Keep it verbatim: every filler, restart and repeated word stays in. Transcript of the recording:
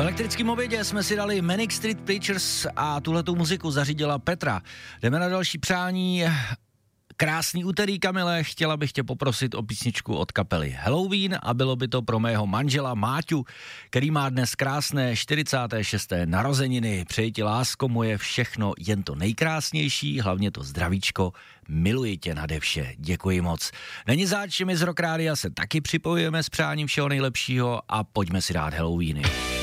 elektrickém obědě jsme si dali Manic Street Preachers a tuhletou muziku zařídila Petra. Jdeme na další přání. Krásný úterý, Kamile, chtěla bych tě poprosit o písničku od kapely Halloween a bylo by to pro mého manžela Máťu, který má dnes krásné čtyřicáté šesté narozeniny. Přeji ti, lásko moje, všechno jen to nejkrásnější, hlavně to zdravíčko, miluji tě nade vše, děkuji moc. Není záč, my z Rock Rádia se taky připojujeme s přáním všeho nejlepšího a pojďme si dát Halloweeny.